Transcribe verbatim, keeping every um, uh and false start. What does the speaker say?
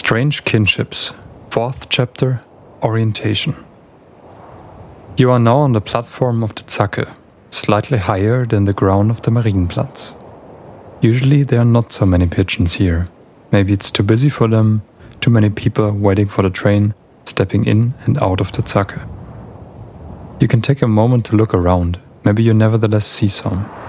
Strange Kinships, fourth chapter, Orientation. You are now on the platform of the Zacke, slightly higher than the ground of the Marienplatz. Usually there are not so many pigeons here. Maybe it's too busy for them, too many people waiting for the train, stepping in and out of the Zacke. You can take a moment to look around, maybe you nevertheless see some.